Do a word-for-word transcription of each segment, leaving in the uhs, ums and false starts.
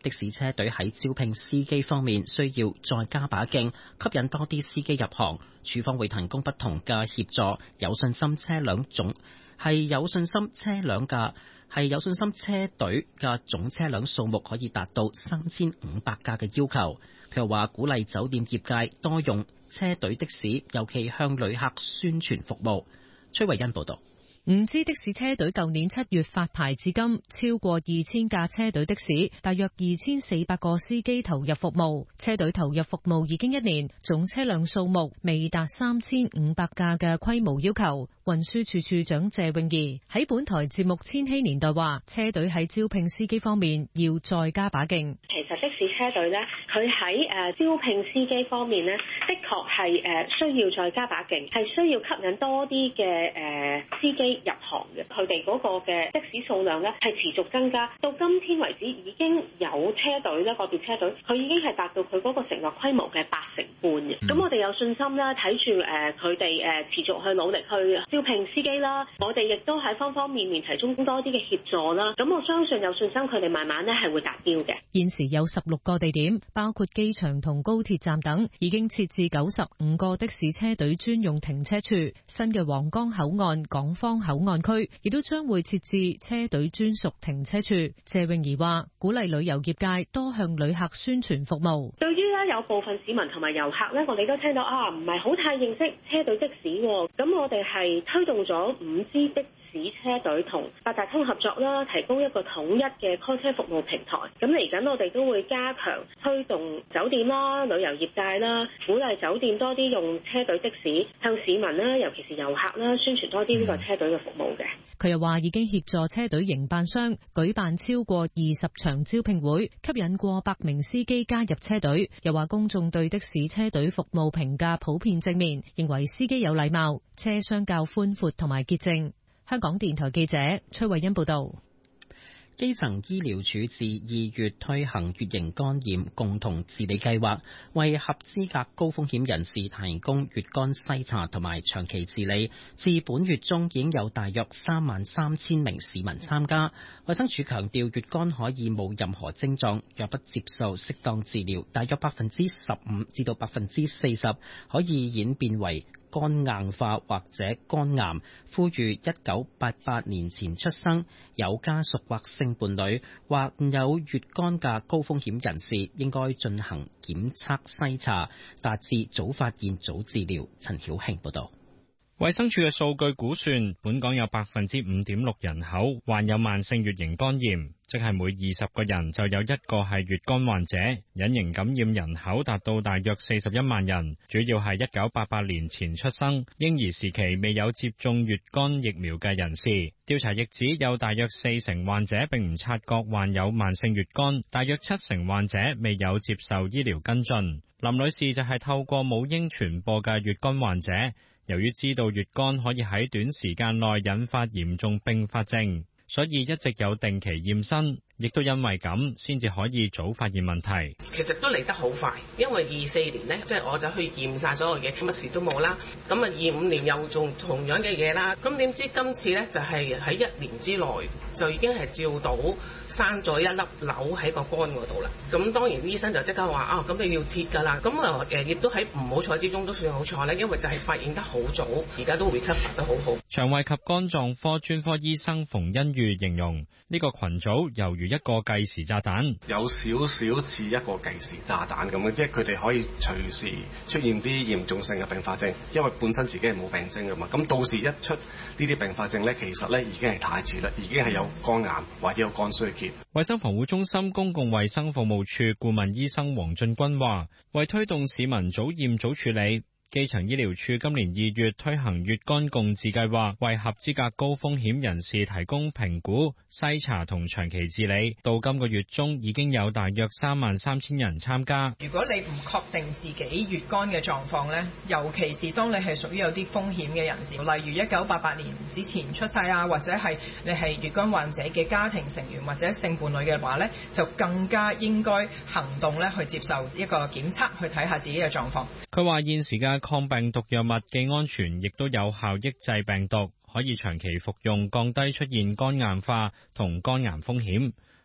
的士車隊喺招聘司機方面需要再加把勁，吸引多啲司機入行。署方會提供不同嘅協助，有信心車輛總係有信心車輛嘅係有信心車隊嘅總車輛數目可以達到三千五百架嘅要求。佢又話鼓勵酒店業界多用車隊的士，尤其向旅客宣傳服務。崔慧欣報道。 五支的士車隊舊年七月發牌至今，超過二千架車隊的士，大約二千四百個司機投入服務。車隊投入服務已經一年，總車輛數目未達三千五百架嘅規模要求。運輸署署長謝永儀喺本台節目《千禧年代》話，車隊喺招聘司機方面要再加把勁。 其實的士車隊呢，佢喺誒招聘司機方面呢，的確係誒需要再加把勁，係需要吸引多啲嘅誒司機入行嘅。佢哋嗰個嘅的士數量呢，係持續增加，到今天為止已經有車隊呢，個別車隊佢已經係達到佢嗰個承諾規模嘅八成半嘅。咁、嗯、我哋有信心啦，睇住誒佢哋誒持續去努力去招聘司機啦，我哋亦都喺方方面面提供多啲嘅協助啦。咁我相信有信心佢哋慢慢咧係會達標嘅。 現時有十六個地點，包括機場同高鐵站等，已經設置九十五個的士車隊專用停車處。新嘅皇崗口岸港方口岸區亦都將會設置車隊專屬停車處。謝穎儀話：鼓勵旅遊業界多向旅客宣傳服務。 對於咧有部分市民同埋遊客咧，我哋都聽到啊，唔係好太認識車隊的士喎。咁我哋係推動咗五支的士車隊同八達通合作啦，提供一個統一嘅 call 車服務平台。咁嚟緊我哋都會加強推動酒店啦、旅遊業界啦，鼓勵酒店多啲用車隊的士，向市民啦，尤其是遊客啦，宣傳多啲呢個車隊嘅服務嘅。 佢又話已經協助車隊營辦商舉辦超過二十場招聘會，吸引過百名司機加入車隊。又話公眾對的士車隊服務評價普遍正面，認為司機有禮貌，車廂較寬闊同埋潔淨。香港電台記者崔慧欣報道。 基層醫療署自二月推行乙型肝炎共同治理計劃，為合資格高風險人士提供乙肝篩查同埋長期治理。至本月中已經有大約三萬三千名市民參加。衛生署強調，乙肝可以冇任何症狀，若不接受適當治療，大約百分之十五至到百分之四十可以演變為肝硬化或者肝癌。呼籲一九八八年前出生、有家屬或性伴侶或有乙肝嘅高風險人士，應該進行檢測篩查，達至早發現早治療。陳曉慶報道。 衛生署嘅數據估算，本港有百分之五點六人口患有慢性乙型肝炎，即係每二十個人就有一個係乙肝患者。隱形感染人口達到大約四十一萬人，主要係一九八八年前出生、嬰兒時期未有接種乙肝疫苗嘅人士。調查亦指有大約四成患者並唔察覺患有慢性乙肝，大約七成患者未有接受醫療跟進。林女士就係透過母嬰傳播嘅乙肝患者。由於知道乙肝可以喺短時間內引發嚴重併發症，所以一直有定期驗身，亦都因為咁先至可以早發現問題。 其實都嚟得好快，因為二四年呢，即係我就去驗晒所有嘢，乜事都冇啦。咁啊，二五年又做同樣嘅嘢啦。咁點知今次呢，就係喺一年之內就已經係照到生咗一粒瘤喺個肝嗰度啦。咁當然醫生就即刻話啊，咁你要切㗎啦。咁啊誒，亦都喺唔好彩之中都算好彩咧，因為就係發現得好早，而家都 recover 得好好。 腸胃及肝臟科專科醫生馮欣裕形容呢個群組猶如一個計時炸彈， 有少少似一個計時炸彈咁樣，即係佢哋可以隨時出現啲嚴重性嘅併發症，因為本身自己係冇病徵㗎嘛。咁到時一出呢啲併發症咧，其實咧已經係太遲啦，已經係有肝癌或者有肝衰竭。 衛生防護中心公共衛生服務處顧問醫生黃俊君話，為推動市民早驗早處理，基層醫療處今年二月推行乙肝共治計劃，為合資格高風險人士提供評估、篩查同長期治理。到今個月中已經有大約三萬三千人參加。 如果你唔確定自己乙肝嘅狀況呢，尤其是當你係屬於有啲風險嘅人士，例如一九八八年之前出世啊，或者係你係乙肝患者嘅家庭成員或者性伴侶嘅話呢，就更加應該行動咧去接受一個檢測，去睇下自己嘅狀況。 佢話現時嘅抗病毒藥物既安全，亦都有效抑制病毒，可以長期服用，降低出現肝硬化同肝癌風險。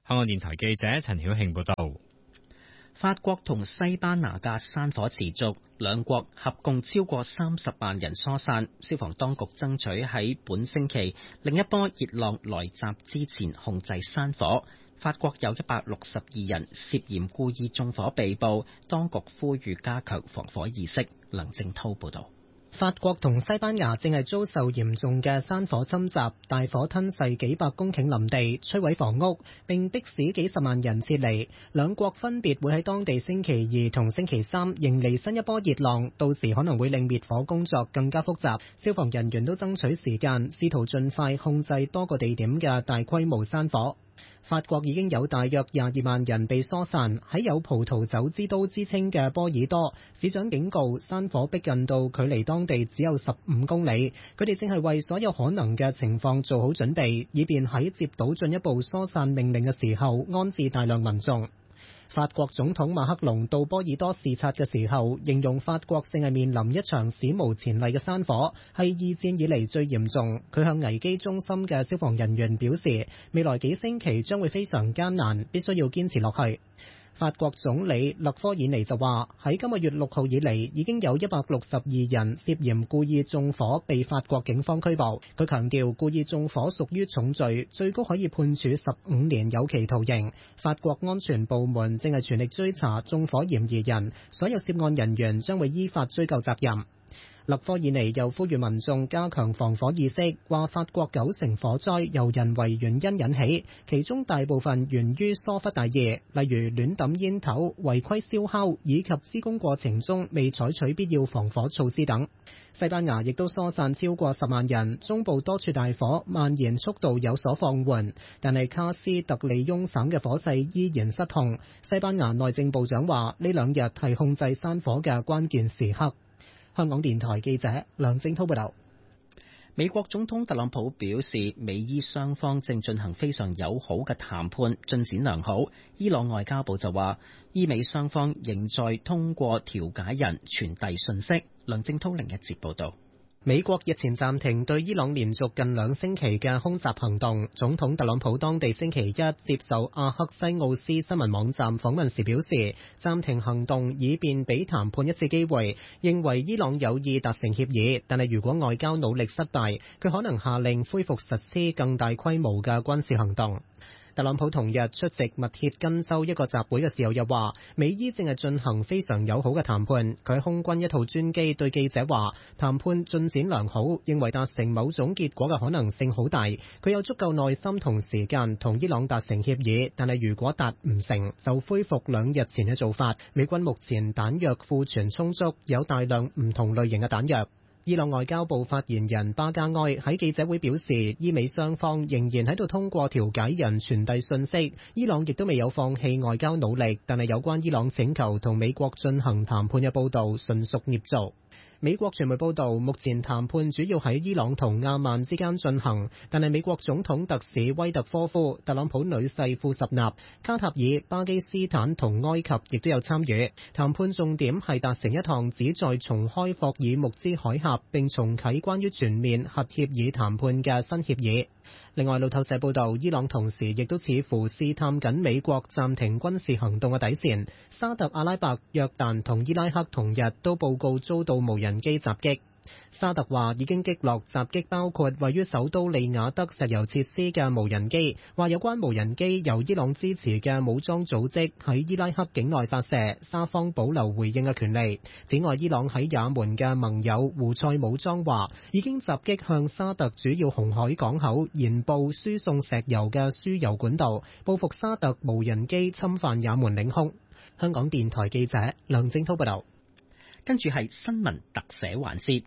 香港電台記者陳曉慶報道。 法國同西班牙嘅山火持續，兩國合共超過三十萬人疏散。消防當局爭取喺本星期另一波熱浪來襲之前控制山火。法國有一百六十二人涉嫌故意縱火被捕，當局呼籲加強防火意識。梁正濤報道。 法國同西班牙正係遭受嚴重嘅山火侵襲，大火吞噬幾百公頃林地，摧毀房屋，並迫使幾十萬人撤離。兩國分別會喺當地星期二同星期三迎嚟新一波熱浪，到時可能會令滅火工作更加複雜。消防人員都爭取時間，試圖盡快控制多個地點嘅大規模山火。法國已經有大約廿二萬人被疏散，喺有葡萄酒之都之稱嘅波爾多，市長警告山火逼近到距離當地只有十五公里，佢哋正係為所有可能嘅情況做好準備，以便喺接到進一步疏散命令嘅時候安置大量民眾。法國總統馬克龍到波爾多視察嘅時候，形容法國正係面臨一場史無前例嘅山火，係二戰以嚟最嚴重。佢向危機中心嘅消防人員表示，未來幾星期將會非常艱難，必須要堅持落去。法國總理勒科爾尼就話，喺今個月六號以嚟，已經有一百六十二人涉嫌故意縱火被法國警方拘捕。佢強調，故意縱火屬於重罪，最高可以判處十五年有期徒刑。法國安全部門正係全力追查縱火嫌疑人，所有涉案人員將會依法追究責任。勒科爾尼又呼籲民眾加強防火意識，話法國九成火災由人為原因引起，其中大部分源於疏忽大意，例如亂抌煙頭、違規燒烤以及施工過程中未採取必要防火措施等。西班牙亦都疏散超過十萬人，中部多處大火蔓延速度有所放緩，但係卡斯特利翁省嘅火勢依然失控。西班牙內政部長話，呢兩日係控制山火嘅關鍵時刻。香港電台記者梁正濤報道。 美國總統特朗普表示，美伊雙方正進行非常友好嘅談判，進展良好。伊朗外交部就話，伊美雙方仍在通過調解人傳遞信息。梁正濤另一節報道。 美國日前暫停對伊朗連續近兩星期嘅空襲行動。總統特朗普當地星期一接受阿克西奧斯新聞網站訪問時表示，暫停行動以便俾談判一次機會，認為伊朗有意達成協議，但係如果外交努力失敗，佢可能下令恢復實施更大規模嘅軍事行動。特朗普同日出席密歇根州一個集會嘅時候又話，美伊正係進行非常友好嘅談判。佢喺空軍一套專機對記者話，談判進展良好，認為達成某種結果嘅可能性好大。佢有足夠耐心同時間同伊朗達成協議，但係如果達唔成，就恢復兩日前嘅做法。美軍目前彈藥庫存充足，有大量唔同類型嘅彈藥。伊朗外交部發言人巴加埃喺記者會表示，伊美雙方仍然喺度通過調解人傳遞信息，伊朗亦都未有放棄外交努力，但係有關伊朗請求同美國進行談判嘅報導純屬捏造。美國傳媒報道，目前談判主要喺伊朗同阿曼之間進行，但係美國總統特使威特科夫、特朗普女婿庫什納、卡塔爾、巴基斯坦同埃及亦都有參與。談判重點係達成一項旨在重開霍爾木茲海峽並重啟關於全面核協議談判嘅新協議。另外，路透社報道，伊朗同時亦都似乎試探緊美國暫停軍事行動嘅底線。沙特阿拉伯、約旦同伊拉克同日都報告遭到無人機襲擊。沙特話已經擊落襲擊包括位於首都利雅得石油設施嘅無人機，話有關無人機由伊朗支持嘅武裝組織喺伊拉克境內發射，沙方保留回應嘅權利。此外，伊朗喺也門嘅盟友胡塞武裝話已經襲擊向沙特主要紅海港口延布輸送石油嘅輸油管道，報復沙特無人機侵犯也門領空。香港電台記者梁正濤報道。 跟住係新聞特寫環節。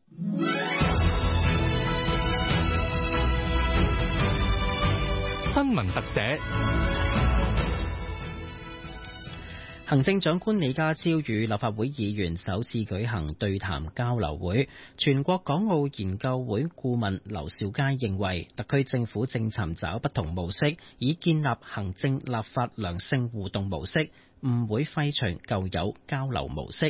新聞特寫。 行政長官李家超與立法會議員首次舉行對談交流會。全國港澳研究會顧問劉兆佳認為，特區政府正尋找不同模式，以建立行政立法良性互動模式，唔會廢除舊有交流模式。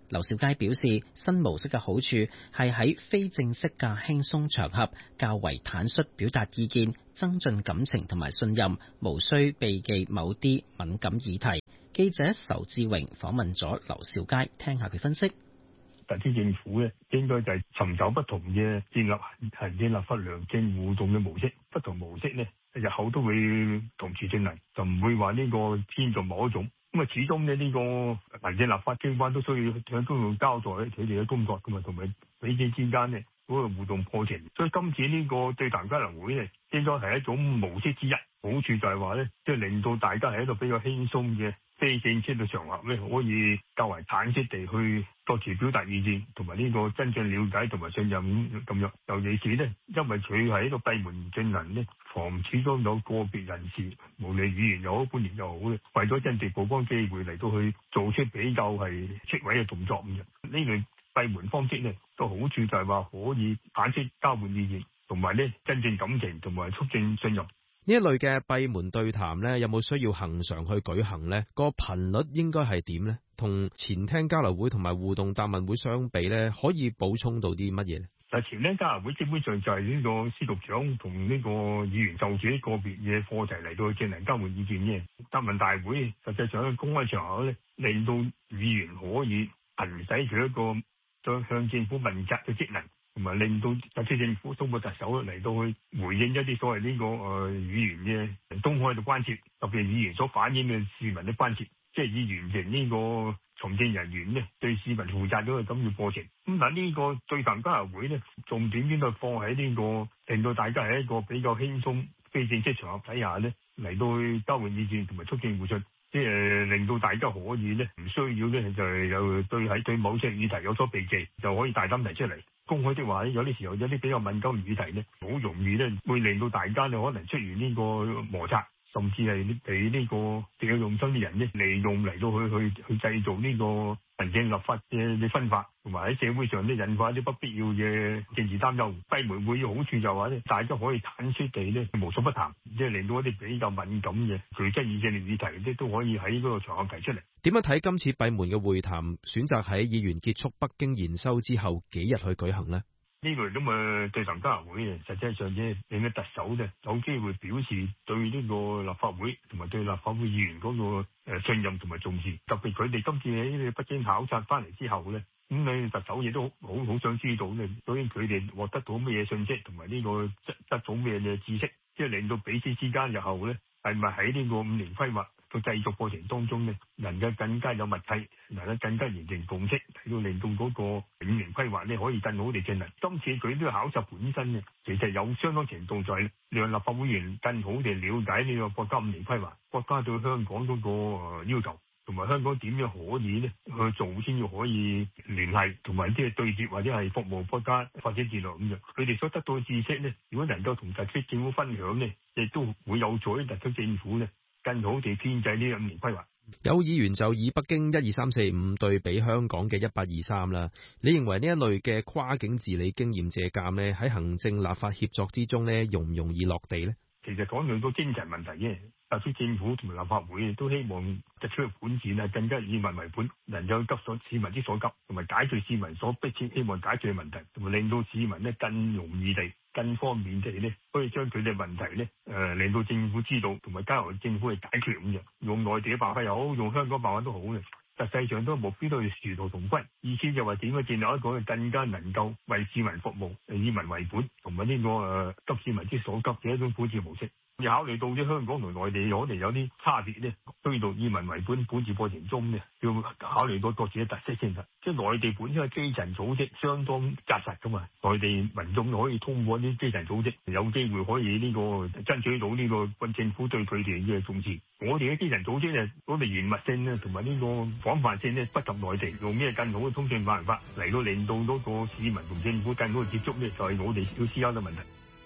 劉兆佳表示，新模式嘅好處係喺非正式嘅輕鬆場合，較為坦率表達意見，增進感情同埋信任，無需避忌某啲敏感議題。記者仇志榮訪問咗劉兆佳，聽下佢分析。 特區政府咧，應該就係尋找不同嘅建立行政立法良政互動嘅模式，不同模式咧，日後都會同時進行，就唔會話呢個偏重某一種。咁啊，始終咧呢個行政立法機關都需要向公眾交代佢哋嘅工作，咁啊同埋彼此之間咧嗰個互動過程。所以今次呢個對談交流會咧，應該係一種模式之一。好處就係話咧，即係令到大家係一個比較輕鬆嘅非正式嘅場合咧，可以較為坦率地去多次表達意見，同埋呢個真正了解同埋信任咁樣。尤其是咧，因為佢係一個閉門進行咧，防止咗有個別人士，無論議員又好官員又好咧，為咗爭取曝光機會嚟到去做出比較係出位嘅動作咁樣。呢類閉門方式咧，個好處就係話可以坦率交換意見，同埋咧真正感情同埋促進信任。 呢一類嘅閉門對談咧，有冇需要恆常去舉行呢？個頻率應該係點呢？同前廳交流會同埋互動答問會相比咧，可以補充到啲乜嘢咧？ 但前廳交流會基本上就係呢個司局長同呢個議員就住啲個別嘅課題嚟到去進行交換意見嘅。答問大會實際上喺公開場合咧，令到議員可以行使佢一個再向政府問責嘅職能。同埋令到特區政府通過特首嚟到去回應一啲所謂呢、這個誒、呃、議員嘅公開嘅關切，特別係議員所反映嘅市民嘅關切，即係以完成呢個從政人員咧對市民負責咗嘅咁嘅過程。咁但呢個對談交流會咧，重點應該放喺呢、這個令到大家喺一個比較輕鬆非正式場合底下咧嚟到去交換意見同埋促進互信，即係令到大家可以咧唔需要咧就係有對喺對某些議題有所避忌，就可以大膽提出嚟。公開的話有啲時候有啲比較敏感嘅議題咧，好容易咧會令到大家咧可能出現呢個摩擦，甚至係俾呢個別有用心嘅人咧利用嚟到去去去製造呢個行政立法嘅嘅分化，同埋喺社會上咧引發一啲不必要嘅政治擔憂。閉門會嘅好處就係話咧，大家可以坦率地咧無所不談，即係令到一啲比較敏感嘅具爭議性嘅議題咧都可以喺嗰個場合提出嚟。 點樣睇今次閉門嘅會談選擇喺議員結束北京研修之後幾日去舉行呢？ 呢類咁嘅對談交流會實際上啫令嘅特首咧有機會表示對呢個立法會同埋對立法會議員嗰個誒信任同埋重視。特別佢哋今次喺北京考察翻嚟之後咧，咁你特首亦都好好想知道咧，究竟佢哋獲得到乜嘢信息，同埋呢個得得到咩嘅知識，即係令到彼此之間日後咧係咪喺呢個五年規劃個製作過程當中咧，能夠更加有默契，能夠更加形成共識，睇到令到嗰個五年規劃咧可以更好地進行。今次佢呢個考察本身咧，其實有相當程度在讓立法會議員更好地了解呢個國家五年規劃，國家對香港嗰個要求，同埋香港點樣可以咧去做先至可以聯繫，同埋即係對接或者係服務國家發展戰略咁樣。佢哋所得到嘅知識咧，如果能夠同特區政府分享咧，亦都會有助於特區政府咧更好地編制呢五年規劃。 有議員就以北京一二三四五對比香港嘅一八二三啦，你認為呢一類嘅跨境治理經驗借鑑呢，喺行政立法協作之中呢，容唔容易落地呢？ 其實講到個精神問題啫，特區政府同埋立法會都希望特區嘅管治係更加以民為本，能夠急所市民之所急，同埋解決市民所迫切希望解決嘅問題，同埋令到市民咧更容易地、更方便地咧，可以將佢哋問題咧誒、呃、令到政府知道，同埋交由政府去解決咁樣。用內地嘅辦法又好，用香港辦法都好嘅。實際上都目標都係殊途同歸，意思就話點樣建立一個更加能夠為市民服務、以民為本，同埋呢個誒急市民之所急嘅一種管治模式。要考慮到啲香港同內地可能有啲差別咧，推到以民為本管治過程中咧，要考慮到各自嘅特色先得。即係內地本身嘅基層組織相當紮實噶嘛，內地民眾可以通過啲基層組織有機會可以呢個爭取到呢個軍政府對佢哋嘅重視。我哋嘅基層組織咧，我哋嚴密性咧同埋呢個廣泛性咧不及內地，用咩更好嘅通訊辦法嚟到令到嗰個市民同政府更好嘅接觸咧，就係我哋要思考嘅問題。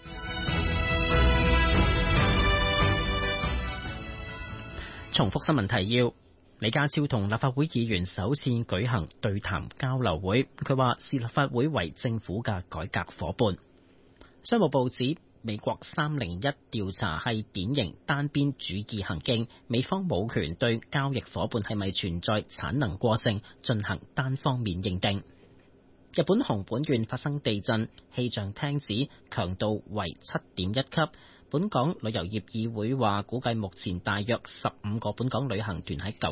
重複新聞提要：李家超同立法會議員首次舉行對談交流會，佢話視立法會為政府嘅改革夥伴。商務部指美國三零一調查係典型單邊主義行徑，美方冇權對交易夥伴係咪存在產能過剩進行單方面認定。日本熊本縣發生地震，氣象廳指強度為七點一級。本港旅遊業議會話，估計目前大約十五個本港旅行團喺九